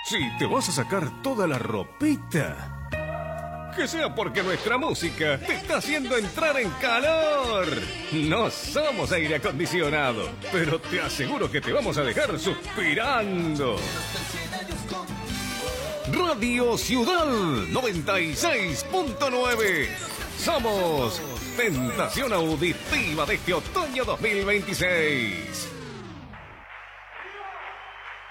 Si te vas a sacar toda la ropita, que sea porque nuestra música te está haciendo entrar en calor. No somos aire acondicionado, pero te aseguro que te vamos a dejar suspirando. Radio Ciudad 96.9. Somos Tentación Auditiva de este otoño 2026.